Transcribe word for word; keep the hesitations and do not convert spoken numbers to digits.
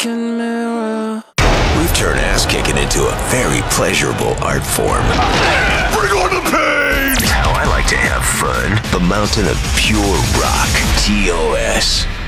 broken mirror. We've turned ass-kicking into a very pleasurable art form. Bring on the pain! How I like to have fun. The mountain of pure rock. T O S.